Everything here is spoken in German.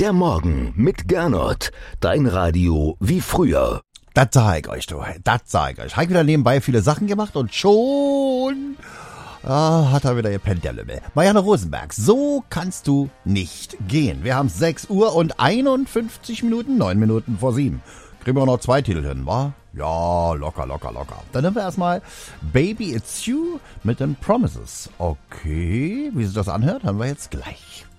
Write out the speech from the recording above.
Der Morgen mit Gernot. Dein Radio wie früher. Das sag ich euch, du. Das sag ich euch. Habe wieder nebenbei viele Sachen gemacht und schon hat er wieder gepennt, der Lümmel. Marianne Rosenberg, so kannst du nicht gehen. Wir haben 6 Uhr und 51 Minuten, 9 Minuten vor 7. Kriegen wir auch noch 2 Titel hin, wa? Ja, locker. Dann nehmen wir erstmal Baby It's You mit den Promises. Okay, wie sich das anhört, hören wir jetzt gleich.